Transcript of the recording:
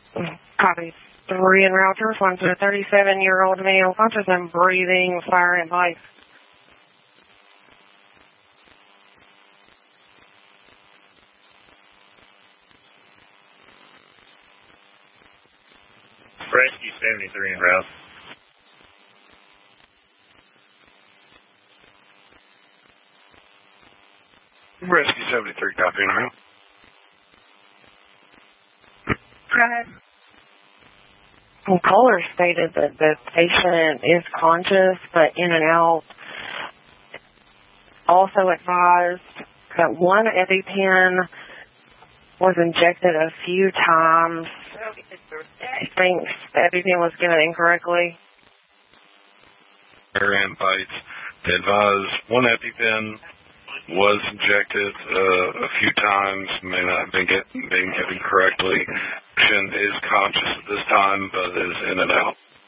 Copy 3 en route to respond to a 37-year-old male conscious and breathing, fire in place. Rescue 73 en route. Rescue 73, copy en route. Go ahead. Caller stated that the patient is conscious but in and out. Also advised that one EpiPen was injected a few times. I think the EpiPen was given incorrectly. And bites. They advise one EpiPen was injected a few times, may not have been given correctly. Patient is conscious at this time, but is in and out.